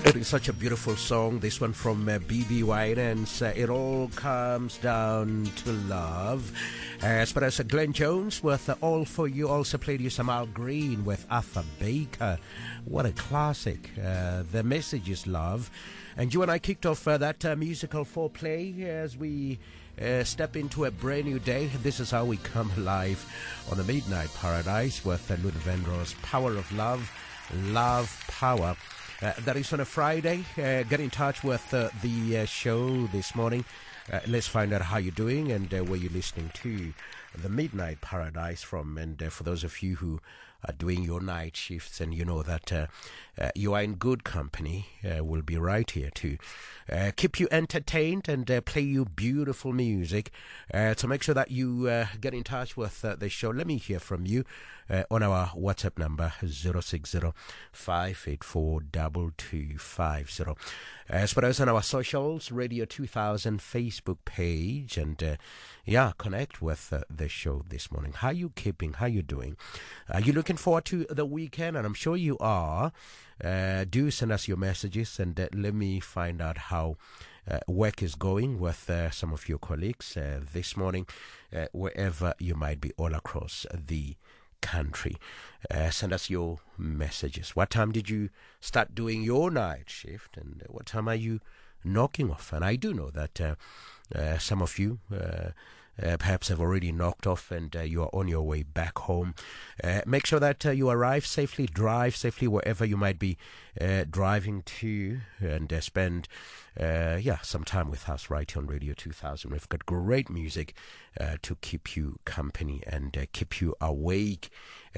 It is such a beautiful song, this one from B.B. Winans. It all comes down to love. As far as Glenn Jones with All For You, also played you some Al Green with Arthur Baker. What a classic. The message is love. And you and I kicked off that musical foreplay as we step into a brand new day. This is how we come alive on the Midnight Paradise with Luther Vandross, Power of Love, Love Power. That is on a Friday. Get in touch with the show this morning. Let's find out how you're doing and where you're listening to the Midnight Paradise from. And for those of you who are doing your night shifts and you know that you are in good company, we'll be right here to keep you entertained and play you beautiful music. So make sure that you get in touch with the show. Let me hear from you on our WhatsApp number 060-584-2250. As for us on our socials, Radio 2000 Facebook page, and connect with the show this morning. How you keeping? How you doing? Are you looking forward to the weekend? And I'm sure you are. Do send us your messages and let me find out how work is going with some of your colleagues this morning, wherever you might be all across the country. Send us your messages. What time did you start doing your night shift, and what time are you knocking off? And I do know that some of you perhaps have already knocked off and you are on your way back home. Make sure that you arrive safely, drive safely wherever you might be driving to, and spend some time with us right here on Radio 2000. We've got great music to keep you company and keep you awake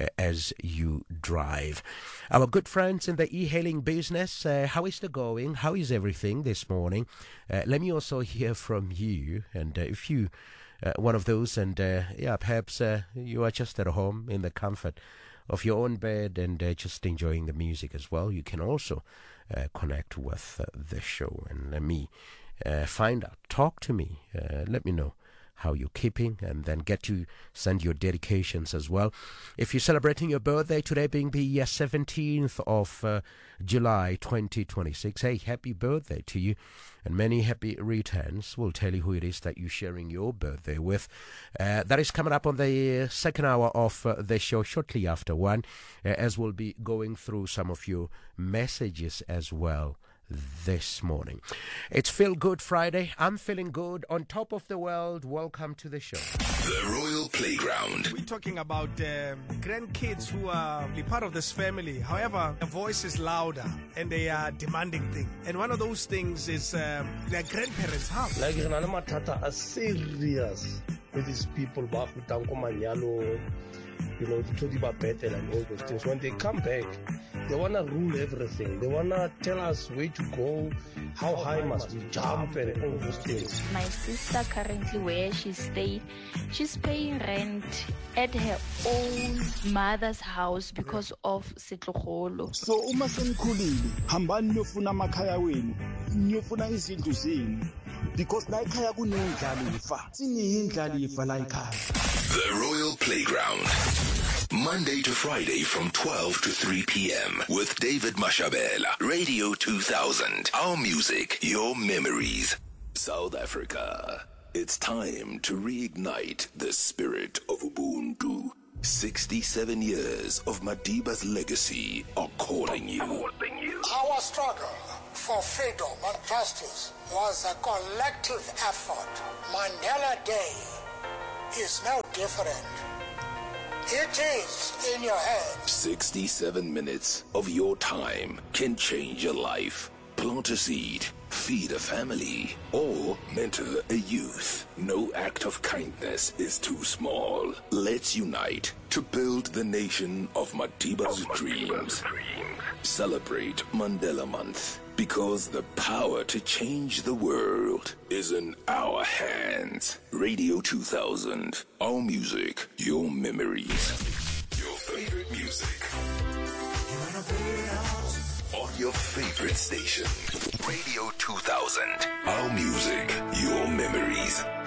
as you drive. Our good friends in the e-hailing business, how is it going? How is everything this morning? Let me also hear from you, and if you one of those, and perhaps you are just at home in the comfort of your own bed and just enjoying the music as well, you can also connect with the show and let me find out. Talk to me. Let me know how you're keeping, and then get to send your dedications as well. If you're celebrating your birthday today, being the 17th of July 2026, hey, happy birthday to you and many happy returns. We'll tell you who it is that you're sharing your birthday with. That is coming up on the second hour of the show, shortly after 1, as we'll be going through some of your messages as well this morning. It's Feel Good Friday. I'm feeling good, on top of the world. Welcome to the show. The Royal Playground. We're talking about grandkids who are part of this family. However, their voice is louder and they are demanding things. And one of those things is their grandparents' house. Like Matata are serious with these people, Bakutanko Manyalo, the Todiba Betel and all those things. When they come back, they want to rule everything. They want to tell us where to go, how high must we jump, and all those things. My sister currently, where she stayed, she's paying rent at her own mother's house because of Setlogolo. So uma senikhulile hambani niyofuna amakhaya wenu, niyofuna izindlu zenu, because la ekhaya kunendlalifa. Siniyindlalifa la ekhaya. The Royal Playground. Monday to Friday from 12 to 3 p.m. with David Mashabela. Radio 2000. Our music, your memories. South Africa. It's time to reignite the spirit of Ubuntu. 67 years of Madiba's legacy are calling you. Our struggle for freedom and justice was a collective effort. Mandela Day is no different. It is in your hands. 67 minutes of your time can change your life. Plant a seed, feed a family, or mentor a youth. No act of kindness is too small. Let's unite to build the nation of Madiba's dreams. Celebrate Mandela Month, because the power to change the world is in our hands. Radio 2000. Our music, your memories. Your favorite music. On your favorite station. Radio 2000. Our music, your memories.